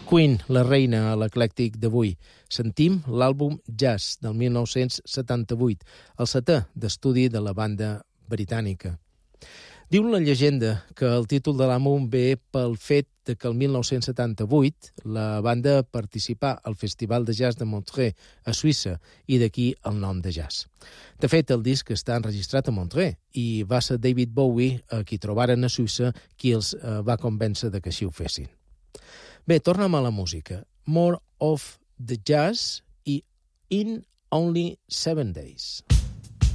Queen, la reina a l'eclèctic d'avui. Sentim l'àlbum Jazz del 1978, el setè d'estudi de la banda britànica. Diu la llegenda que el títol de l'àlbum ve pel fet que el 1978 la banda participà al Festival de Jazz de Montreux a Suïssa i d'aquí el nom de jazz. De fet, el disc està enregistrat a Montreux i va ser David Bowie, a qui trobaren a Suïssa, qui els va convèncer de que així ho fessin. Bé, tornem a la música. More of the Jazz i In Only 7 Days.